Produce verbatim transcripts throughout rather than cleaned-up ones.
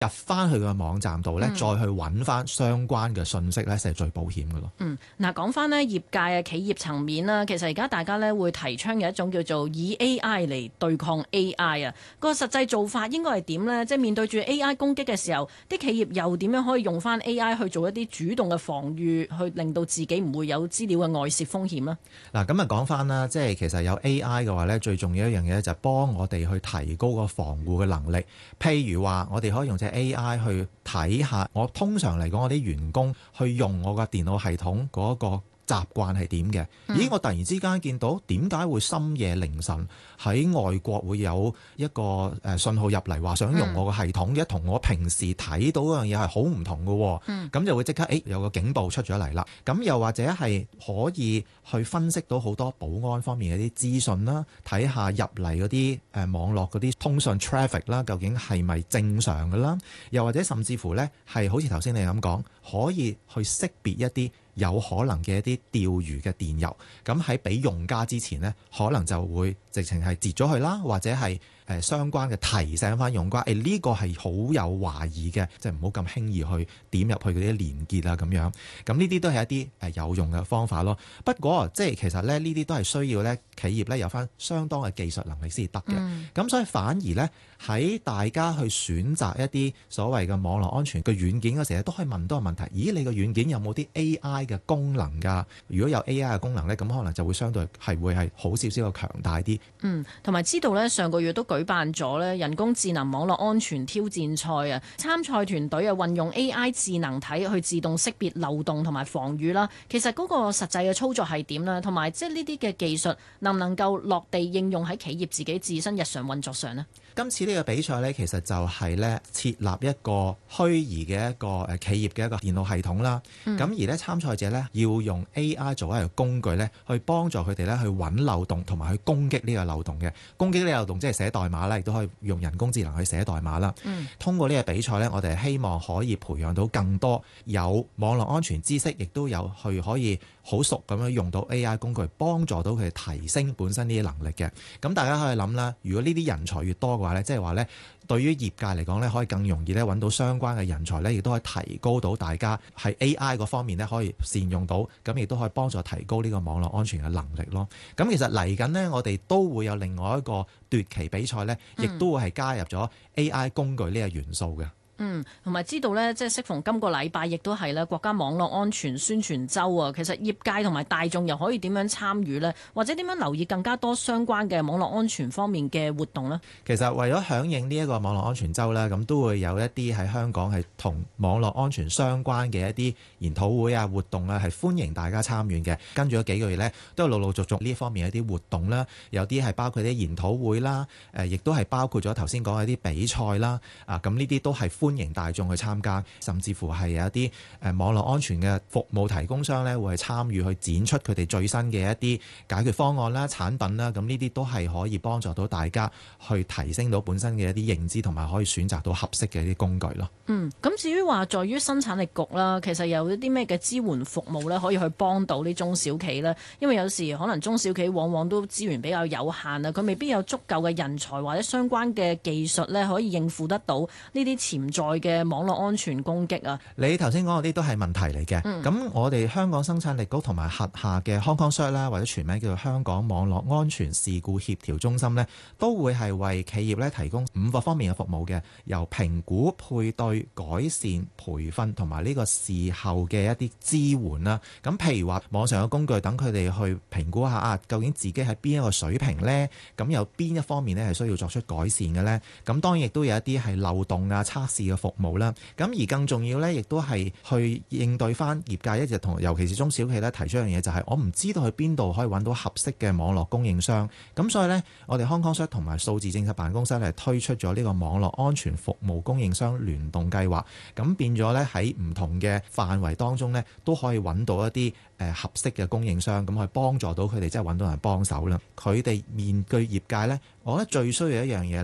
入翻去個網站度咧， 嗯、 再去揾翻相關嘅信息咧，先係最保險嘅咯。 嗯，嗱，講翻呢業界嘅企業層面啦，其實而家大家咧會提倡嘅一種叫做以 A I 嚟對抗 A I 啊，個實際做法應該係點呢？即係面對住 A I 攻擊嘅時候，啲企業又點樣可以用翻 A I 去做一啲主動嘅防禦，去令到自己唔會有資料嘅外泄風險呢？ 嗱，咁啊講翻啦，即係其實有 A I 嘅話咧，最重要一樣嘢就係幫我哋去提高個防護嘅能力。譬如話，我哋可以用隻 A I 去睇下，我通常嚟講，我啲員工去用我個電腦系統嗰個習慣係點嘅？咦，我突然之間見到點解會深夜凌晨喺外國會有一個誒信號入嚟，話想用我個系統嘅，同我平時睇到嗰樣嘢係好唔同嘅。咁、嗯、就會即刻誒有個警報出咗嚟啦。咁又或者係可以去分析到好多保安方面嘅啲資訊啦，睇下入嚟嗰啲誒網絡嗰啲通訊 traffic 啦，究竟係咪正常嘅啦？又或者甚至乎呢，係好似頭先你咁講，可以去識別一啲有可能嘅一啲釣魚嘅電郵，咁喺俾用家之前呢，可能就會直情係截咗佢啦，或者係誒相關嘅提醒翻用家，誒呢個係好有懷疑嘅，即係唔好咁輕易去點入去嗰啲連結啊咁樣。咁呢啲都係一啲誒有用嘅方法咯。不過即係其實咧，呢啲都係需要咧企業咧有翻相當嘅技術能力先得嘅。咁、嗯、所以反而咧喺大家去選擇一啲所謂嘅網絡安全嘅軟件嗰時咧，都可以問多個問題：咦，你個軟件有冇啲 A I 嘅功能㗎？如果有 A I 嘅功能咧，咁可能就會相對係會係好少少嘅強大啲。 嗯，同埋知道咧，上個月都舉辦咗咧人工智能網絡安全挑戰賽啊，參賽團隊啊運用 A I 智能體去自動識別漏洞同埋防禦啦。其實嗰個實際嘅操作係點呢？同埋即係呢啲嘅技術能唔能夠落地應用喺企業自己自身日常運作上呢？ 今次呢個比賽呢，其實就係咧設立一個虛擬嘅一個誒企業嘅一個電腦系統啦。咁、嗯、而咧參賽者呢，要用 A I 做一個工具呢，去幫助佢哋咧去揾漏洞同埋去攻擊呢個漏洞嘅。攻擊呢個漏洞即係寫代碼啦，亦都可以用人工智能去寫代碼啦。嗯、通過呢個比賽呢，我哋希望可以培養到更多有網絡安全知識，亦都有去可以好熟咁樣用到 A I 工具，幫助到佢哋提升本身呢啲能力嘅。咁大家可以諗啦，如果呢啲人才越多嘅話咧，即係話咧，對於業界嚟講咧，可以更容易咧揾到相關嘅人才咧，亦都可以提高到大家喺 A I 嗰方面咧可以善用到，咁亦都可以幫助提高呢個網絡安全嘅能力咯。咁其實嚟緊呢，我哋都會有另外一個奪旗比賽咧，亦都會係加入咗 A I 工具呢個元素嘅。 嗯，同埋知道呢，即係適逢今個禮拜，亦都係咧國家網絡安全宣傳週啊。其實業界同埋大眾又可以點樣參與呢？或者點樣留意更加多相關嘅網絡安全方面嘅活動呢？ 其實為咗響應呢一個網絡安全週呢，咁都會有一啲喺香港係同網絡安全相關嘅一啲研討會啊、活動啊，係歡迎大家參與嘅。跟住咗幾個月呢，都有陸陸續續呢方面一啲活動啦，有啲係包括啲研討會啦，誒，亦都係包括咗頭先講嘅一啲比賽啦。啊，咁呢啲都係歡迎大眾去參加，甚至乎係有一啲誒網絡安全嘅服務提供商咧，會係參與去展出佢哋最新嘅一啲解決方案啦、產品啦。咁呢啲都係可以幫助到大家去提升到本身嘅一啲認知，同埋可以選擇到合適嘅一啲工具咯。 嗯，咁至於話在於生產力局啦，其實有一啲咩嘅支援服務咧，可以去幫到啲中小企咧？因為有時可能中小企往往都資源比較有限啊，佢未必有足夠嘅人才或者相關嘅技術咧，可以應付得到呢啲潛在嘅網絡安全攻擊啊！ 你頭先講嗰啲都係問題嚟嘅。咁、嗯、我哋香港生產力局同埋轄下嘅 Hong Kong C E R T 啦，或者全名叫做香港網絡安全事故協調中心呢，都會係為企業咧提供五個方面嘅服務嘅，由評估、配對、改善、培訓同埋呢個事後嘅一啲支援啦。咁譬如話網上嘅工具，等佢哋去評估下啊，究竟自己喺邊一個水平呢？咁有邊一方面呢係需要作出改善嘅呢？咁當然亦都有一啲係漏洞啊、測試嘅服務啦。咁而更重要呢，亦都係去應對翻業界一直同，尤其是中小企咧提出一樣嘢，就係我唔知道去邊度可以揾到合適嘅網絡供應商。咁所以呢，我哋 Hong Kong C E R T 同埋數字政策辦公室咧推出咗呢個網絡安全服務供應商聯動計劃。咁變咗呢，喺唔同嘅範圍當中呢，都可以揾到一啲誒合適嘅供應商，咁去幫助到佢哋，即係揾到人幫手啦。佢哋面對業界呢，我覺得最需要一樣嘢呢，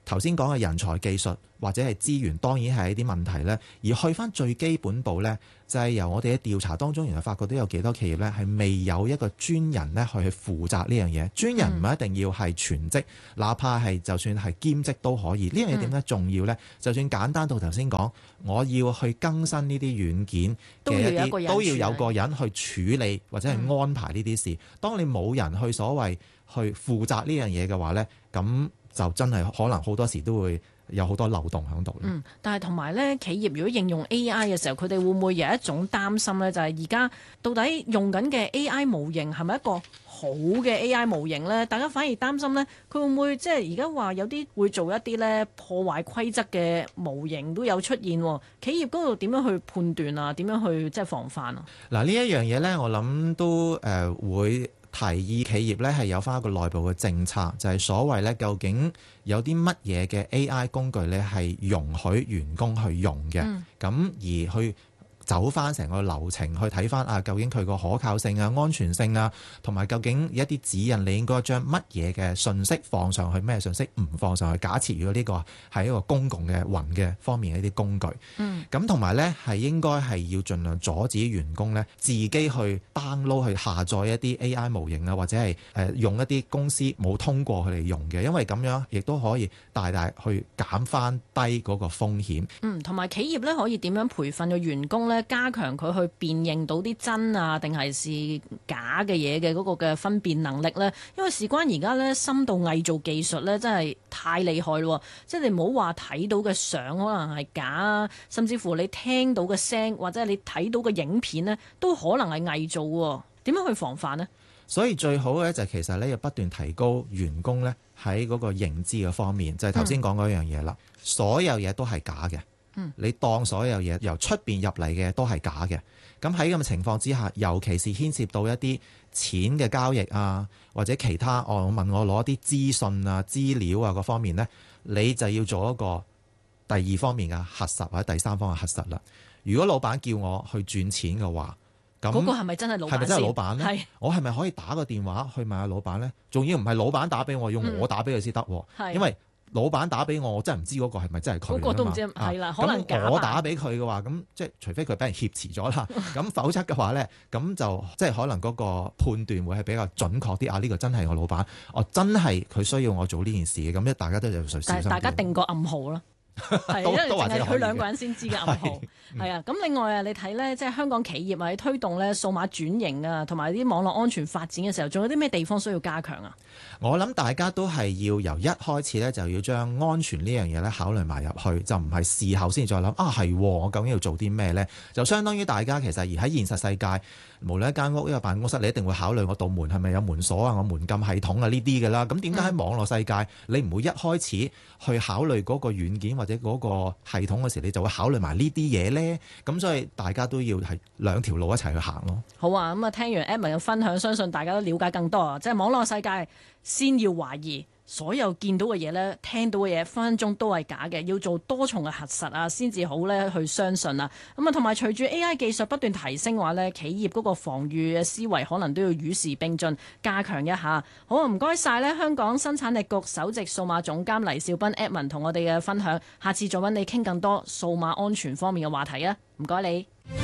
頭先講嘅人才技術或者係資源，當然係一啲問題呢。而去翻最基本步呢，就係由我哋嘅調查當中，原來發覺都有幾多企業呢係未有一個專人呢去去負責呢樣嘢。專人唔一定要係全職，哪怕係就算係兼職都可以。呢樣嘢點解重要呢？就算簡單到頭先講，我要去更新呢啲軟件嘅一啲，都要有個人去處理或者係安排呢啲事。當你冇人去所謂去負責呢樣嘢嘅話呢，咁就真係可能好多時都會有好多漏洞喺度。 嗯，但係同埋咧，企業如果應用 A I 嘅時候，佢哋會唔會有一種擔心咧？就係而家到底用緊嘅 A I 模型係咪一個好嘅 A I 模型咧？大家反而擔心咧，佢會唔會即係而家話有啲會做一啲咧破壞規則嘅模型都有出現？企業嗰度點樣去判斷啊？點樣去即係防範啊？ 嗱，呢一樣嘢咧，我諗都誒、呃、會。提議企業咧係有翻一個內部嘅政策，就係、是、所謂咧究竟有啲乜嘢嘅 A I 工具咧係容許員工去用嘅，咁、嗯、而去走翻成個流程去睇翻啊，究竟佢個可靠性啊、安全性啊，同埋究竟一啲指引，你應該將乜嘢嘅信息放上去，咩信息唔放上去？假設如果呢個係一個公共嘅雲嘅方面嘅一啲工具，咁同埋呢係應該係要盡量阻止員工呢自己去 download 去下載一啲 A I 模型啊，或者係誒用一啲公司冇通過佢哋用嘅，因為咁樣亦都可以大大去減翻低嗰個風險。 嗯，同埋企業呢可以點樣培訓個員工呢？加強佢去辨認到啲真啊定係是假嘅嘢嘅嗰個嘅分辨能力呢？因為事關而家呢，深度偽造技術呢真係太厲害咯，即係你唔好話睇到嘅相可能係假，甚至乎你聽到嘅聲或者係你睇到嘅影片呢，都可能係偽造喎。點樣去防範呢？ 所以最好嘅就係其實咧要不斷提高員工咧喺嗰個認知嘅方面，就係頭先講嗰樣嘢啦。所有嘢都係假嘅。你當所有嘢由出邊入嚟嘅都係假嘅，咁喺咁嘅情況之下，尤其是牽涉到一啲錢嘅交易啊，或者其他哦，我問我攞啲資訊啊、資料啊嗰方面呢，你就要做一個第二方面嘅核實或者第三方嘅核實啦。如果老闆叫我去轉錢嘅話，咁嗰個係咪真係老闆？係咪真係老闆呢？ 係我係咪可以打個電話去問下老闆呢？仲要唔係老闆打俾我，要我打俾佢先得， 嗯、 因為老闆打俾我，我真係唔知嗰個係咪真係佢。嗰個都唔知係啦，可能咁我打俾佢嘅話，咁即係除非佢俾人挾持咗啦，咁否則嘅話咧，咁就即係可能嗰個判斷會係比較準確啲啊！呢、呢個真係我老闆，我真係佢需要我做呢件事嘅，咁咧大家都要小心。 但係大家定個暗號啦。係，因為淨係佢兩個人先知嘅暗號。係啊，咁另外啊，你睇咧，即係香港企業喺推動咧數碼轉型啊，同埋啲網絡安全發展嘅時候，仲有啲咩地方需要加強啊？ 我諗大家都係要由一開始咧，就要將安全呢樣嘢咧考慮埋入去，就唔係事後先再諗啊。係我究竟要做啲咩咧？就相當於大家其實而喺現實世界，無論一間屋一個辦公室，你一定會考慮我道門係咪有門鎖啊，我門禁系統啊呢啲嘅啦。咁點解喺網絡世界，你唔會一開始去考慮嗰個軟件或者嗰個系統嘅時，你就會考慮埋呢啲嘢咧？咁所以大家都要係兩條路一齊去行咯。 好啊，咁啊聽完 Edmond 嘅分享，相信大家都了解更多啊！即係網絡世界，先要懷疑所有見到嘅嘢咧，聽到嘅嘢分分鐘都係假嘅，要做多重嘅核實啊，先至好咧去相信啊。咁啊，同埋隨住 A I 技術不斷提升嘅話咧，企業嗰個防禦嘅思維可能都要與時並進，加強一下。好啊，唔該晒咧，香港生產力局首席數碼總監黎兆斌 Edmond 同我哋嘅分享，下次再揾你傾更多數碼安全方面嘅話題啊！唔該你。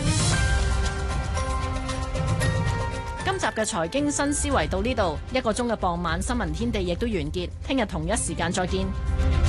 今集嘅財經新思維到呢度，一個鐘嘅傍晚新聞天地亦都完結，聽日同一時間再見。